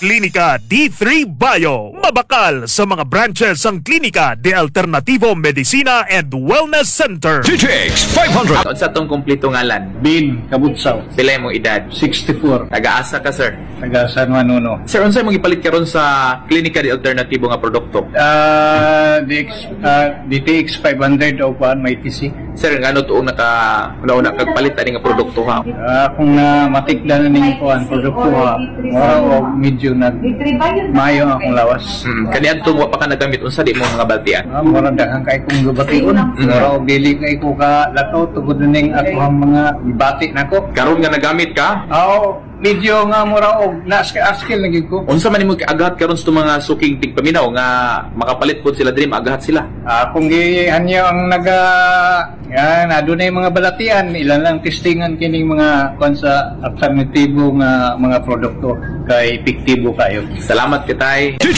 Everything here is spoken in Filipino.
Klinika D3 Bio. Mabakal sa mga branches ang Klinika de Alternativo Medicina and Wellness Center. GTX 500. Sa tong kumpleto ngalan, Bin Kabutsaw, pila imong edad? 64, Taga-asa ka, sir? taga San Juan Uno. Sir, unsay mong ipalit karon sa Klinika de Alternativo nga produkto? DTX 500 o paan may TC. Sir, ngano tuong una kagpalit ani nga produkto ha? Kung matikdan na ning kuan produkto ha, mura o medyo mayo akong lawas. Kaniadto wa pa ka nagamit unsa di mo mga baltian? Mura daghang kay kong gabation. Mura o dili kay ko ka lakaw tugod ning ako ang mga ibati nako. Karon nga nagamit ka? Medyo nga mura og na-skill lagi ko. Unsa man imong agahat karon sa mga suking tigpaminaw nga makapalit pod sila diri magahat sila? Kung gihanyo ang adunay mga balatian, ilan lang testingan kining mga kon sa alternatibo nga mga produkto kay epektibo kayo. Salamat kitay.